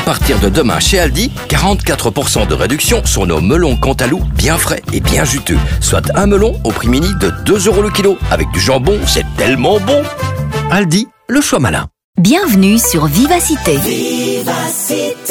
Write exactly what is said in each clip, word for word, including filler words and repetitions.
partir de demain chez Aldi, quarante-quatre pour cent de réduction sur nos melons Cantalou bien frais et bien juteux. Soit un melon au prix mini de deux euros le kilo. Avec du jambon, c'est tellement bon. Aldi, le choix malin. Bienvenue sur Vivacité. Vivacité.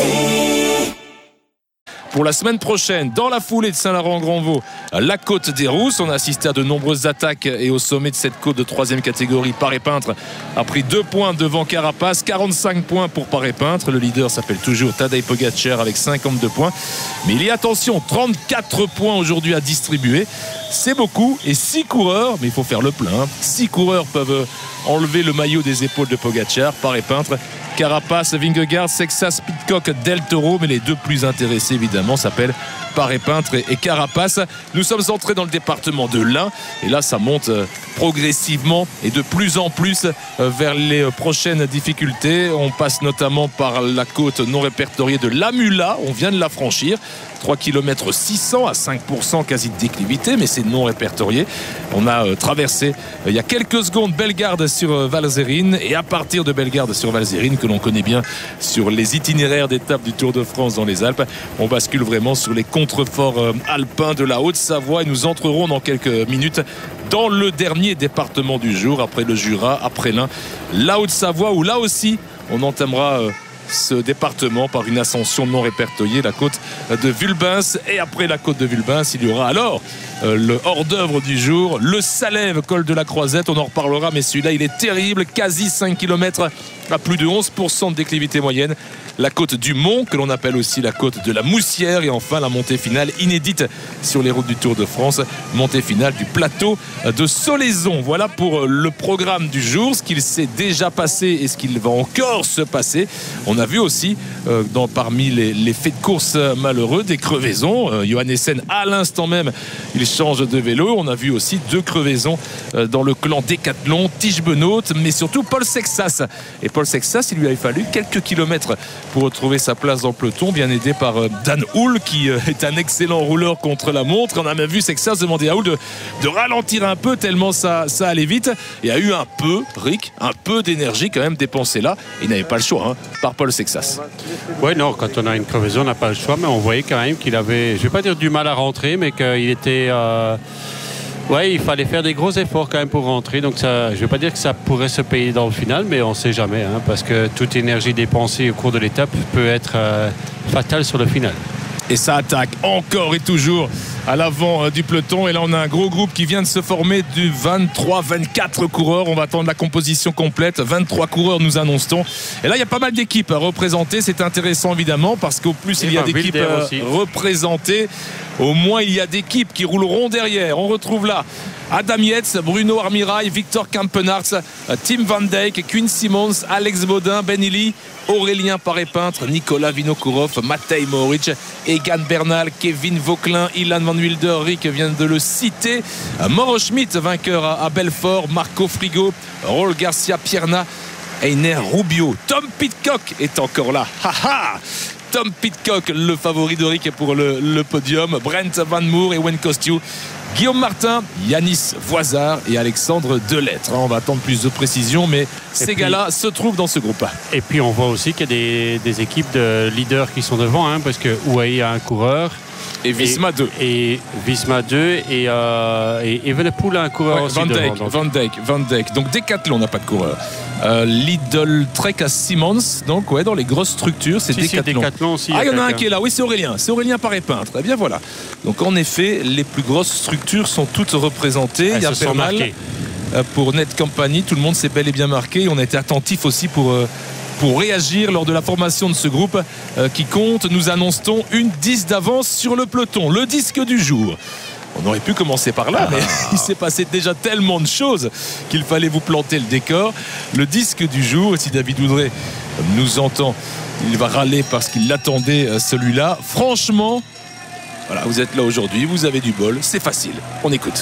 Pour la semaine prochaine, dans la foulée de Saint-Laurent-Grandvaux, la côte des Rousses. On a assisté à de nombreuses attaques et au sommet de cette côte de troisième catégorie, Paré-Peintre a pris deux points devant Carapace, quarante-cinq points pour Paré-Peintre. Le leader s'appelle toujours Tadej Pogačar avec cinquante-deux points. Mais il y a, attention, trente-quatre points aujourd'hui à distribuer. C'est beaucoup et six coureurs, mais il faut faire le plein, hein. six coureurs peuvent enlever le maillot des épaules de Pogačar, Paré-Peintre, Carapace, Vingegaard, Sexas, Pidcock, Del Toro, mais les deux plus intéressés évidemment s'appellent Paré-Peintre et Carapace. Nous sommes entrés dans le département de l'Ain et là ça monte progressivement et de plus en plus vers les prochaines difficultés. On passe notamment par la côte non répertoriée de l'Amula, on vient de la franchir. trois kilomètres six cents à cinq pour cent quasi de déclivité, mais c'est non répertorié. On a euh, traversé euh, il y a quelques secondes Bellegarde sur euh, Valzerine, et à partir de Bellegarde sur Valzerine, que l'on connaît bien sur les itinéraires d'étapes du Tour de France dans les Alpes, on bascule vraiment sur les contreforts euh, alpins de la Haute-Savoie et nous entrerons dans quelques minutes dans le dernier département du jour, après le Jura, après l'Ain, la Haute-Savoie, où là aussi on entamera euh, ce département par une ascension non répertoriée, la côte de Vulbens. Et après la côte de Vulbens, il y aura alors euh, le hors-d'œuvre du jour, le Salève, col de la Croisette. On en reparlera, mais celui-là il est terrible, quasi cinq kilomètres à plus de onze pour cent de déclivité moyenne. La côte du Mont, que l'on appelle aussi la côte de la Moussière, et enfin la montée finale inédite sur les routes du Tour de France, montée finale du plateau de Solaison. Voilà pour le programme du jour, ce qu'il s'est déjà passé et ce qu'il va encore se passer. On a vu aussi euh, dans, parmi les, les faits de course malheureux des crevaisons. euh, Johannessen à l'instant même il change de vélo. On a vu aussi deux crevaisons euh, dans le clan Décathlon, Tige Benoît, mais surtout Paul Sexas. Et Paul Sexas, il lui a fallu quelques kilomètres pour retrouver sa place dans le peloton, bien aidé par euh, Dan Hull, qui euh, est un excellent rouleur contre la montre. On a même vu Sexas demander à Hull de, de ralentir un peu tellement ça, ça allait vite, et a eu un peu, Rick, un peu d'énergie quand même dépensé là. Il n'avait pas le choix, hein, par Paul Sexas. Oui, non, quand on a une crevaison, on n'a pas le choix, mais on voyait quand même qu'il avait, je ne vais pas dire du mal à rentrer, mais qu'il était... Euh, ouais, il fallait faire des gros efforts quand même pour rentrer. Donc ça, je ne vais pas dire que ça pourrait se payer dans le final, mais on ne sait jamais, hein, parce que toute énergie dépensée au cours de l'étape peut être euh, fatale sur le final. Et ça attaque encore et toujours à l'avant du peloton. Et là, on a un gros groupe qui vient de se former du vingt-trois vingt-quatre coureurs. On va attendre la composition complète. vingt-trois coureurs, nous annonce-t-on. Et là, il y a pas mal d'équipes à représenter. C'est intéressant, évidemment, parce qu'au plus il y a d'équipes représentées, au moins il y a d'équipes qui rouleront derrière. On retrouve là Adam Yates, Bruno Armirail, Victor Kampenarts, Tim Van Dijk, Quinn Simmons, Alex Baudin, Ben Illy, Aurélien Paré-Peintre, Nicolas Vinokourov, Matej Mohoric, Egan Bernal, Kevin Vauquelin, Ilan Van Wilder, Rick vient de le citer, Mauro Schmidt, vainqueur à Belfort, Marco Frigo, Raul Garcia Pierna, Einer Rubio, Tom Pidcock est encore là. Ha ha! Tom Pidcock, le favori de Rick pour le, le podium, Brent Van Moer et Wayne Kostiou, Guillaume Martin, Yanis Voisard et Alexandre Delettre. On va attendre plus de précision, mais et ces gars-là se trouvent dans ce groupe. Et puis on voit aussi qu'il y a des, des équipes de leaders qui sont devant, hein, parce que U A E a un coureur. Et Visma deux. Et Visma deux et, euh, et Evenepoel a un coureur, ouais, aussi Van Dijk, devant. Donc. Van Dijk, Van Dijk. Donc Decathlon n'a pas de coureur. Euh, Lidl Trek à Simmons, donc ouais, dans les grosses structures, c'est si, Decathlon. Si, Decathlon aussi, ah, il y en a un qui est là, oui, c'est Aurélien, c'est Aurélien Paré-Peintre. Eh bien voilà. Donc en effet, les plus grosses structures sont toutes représentées. Elles il y a se sont marquées. Pour Net Company, tout le monde s'est bel et bien marqué. On a été attentif aussi pour. Euh, pour réagir lors de la formation de ce groupe euh, qui compte, nous annonce-t-on, une dix d'avance sur le peloton, le disque du jour. On aurait pu commencer par là, ah. mais il s'est passé déjà tellement de choses qu'il fallait vous planter le décor. Le disque du jour, si David Oudré nous entend, il va râler parce qu'il l'attendait, celui-là. Franchement, voilà, vous êtes là aujourd'hui, vous avez du bol, c'est facile. On écoute.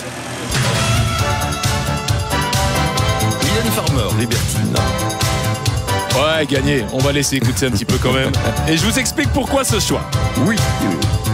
Mylène Farmer, Libertine. Ouais, gagné. On va laisser écouter un petit peu quand même. Et je vous explique pourquoi ce choix. Oui.